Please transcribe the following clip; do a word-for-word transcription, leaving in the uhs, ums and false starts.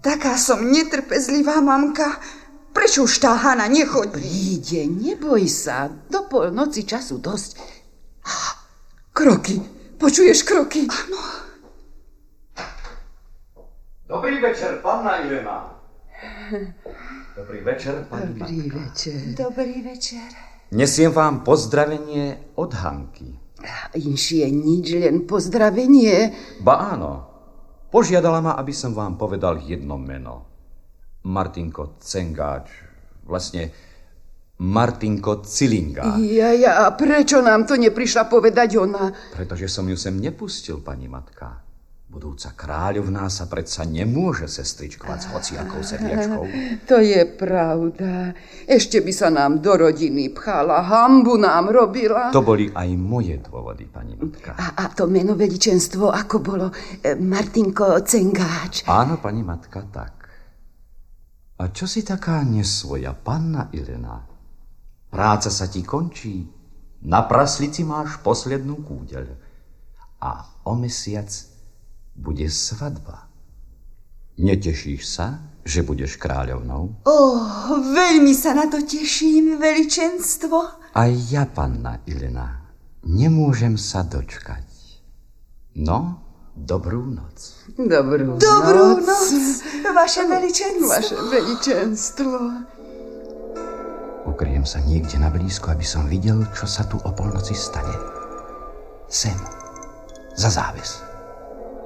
Taká som netrpezlivá, mamka. Prečo už tá Hana nechodí? Príde, neboj sa. Do polnoci času dosť. Kroky. Počuješ kroky? Áno. Dobrý večer, panna Ilena. Dobrý večer, pani Dobrý matka. večer. Dobrý večer. Nesiem vám pozdravenie od Hanky. Inš je nič, len pozdravenie. Ba áno. Požiadala ma, aby som vám povedal jedno meno. Martinko Cengáč. Vlastne Martinko Cilingáč. Ja, ja, a prečo nám to neprišla povedať ona? Pretože som ju sem nepustil, pani matka. Budúca kráľovná sa predsa nemôže sestričkovať s hociakou sedliačkou. To je pravda. Ešte by sa nám do rodiny pchala, hanbu nám robila. To boli aj moje dôvody, pani matka. A, a to meno veličenstvo, ako bolo? E, Martinko Cengáč. Áno, pani matka, tak. A čo si taká nesvoja, panna Ilena? Práca sa ti končí. Na praslici máš poslednú kúdeľ. A o mesiac bude svadba. Netešíš sa, že budeš kráľovnou? Oh, veľmi sa na to teším, veličenstvo. A ja, panna Ilena, nemôžem sa dočkať. No, dobrú noc. Dobrú, Dobrú noc. noc, vaše veličenstvo. Vaše veličenstvo. Ukriem sa niekde na blízko, aby som videl, čo sa tu o polnoci stane. Sem, za záves.